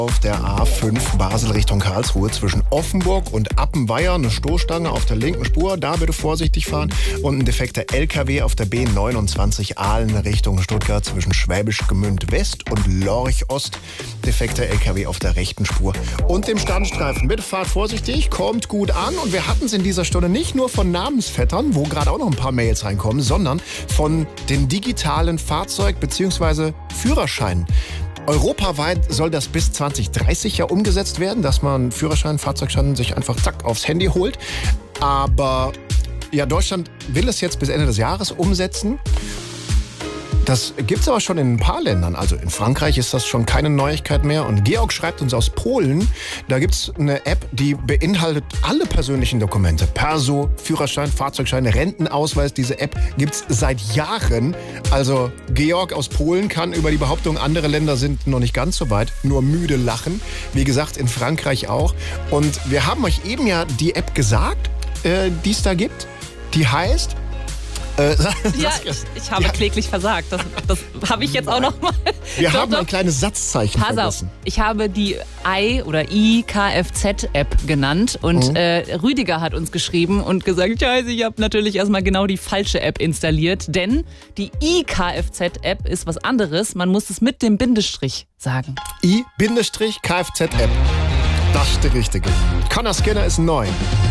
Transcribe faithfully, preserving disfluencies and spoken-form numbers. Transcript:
Auf der A fünf Basel Richtung Karlsruhe zwischen Offenburg und Appenweier eine Stoßstange auf der linken Spur, da bitte vorsichtig fahren, und ein defekter L K W auf der B neunundzwanzig Aalen Richtung Stuttgart zwischen Schwäbisch Gmünd West und Lorch Ost, defekter L K W auf der rechten Spur und dem Standstreifen. Bitte fahrt vorsichtig, kommt gut an, und wir hatten es in dieser Stunde nicht nur von Namensvettern, wo gerade auch noch ein paar Mails reinkommen, sondern von den digitalen Fahrzeug- bzw. Führerscheinen. Europaweit soll das bis zwanzig dreißig ja umgesetzt werden, dass man Führerschein, Fahrzeugschein sich einfach zack aufs Handy holt. Aber ja, Deutschland will es jetzt bis Ende des Jahres umsetzen. Das gibt's aber schon in ein paar Ländern. Also in Frankreich ist das schon keine Neuigkeit mehr. Und Georg schreibt uns aus Polen, da gibt's eine App, die beinhaltet alle persönlichen Dokumente. Perso, Führerschein, Fahrzeugschein, Rentenausweis. Diese App gibt's seit Jahren. Also Georg aus Polen kann über die Behauptung, andere Länder sind noch nicht ganz so weit, nur müde lachen. Wie gesagt, in Frankreich auch. Und wir haben euch eben ja die App gesagt, äh, die es da gibt. Die heißt... Äh, ja, ich, ich habe ja. kläglich versagt. Das, das habe ich jetzt auch noch mal. Wir doch, haben doch. ein kleines Satzzeichen Pass vergessen. Auf, ich habe die I- oder I-Kfz-App genannt und mhm. äh, Rüdiger hat uns geschrieben und gesagt, scheiße, ich habe natürlich erstmal genau die falsche App installiert, denn die I-Kfz-App ist was anderes. Man muss es mit dem Bindestrich sagen. I-Kfz-App. Das ist die richtige. Connor Skinner ist neu.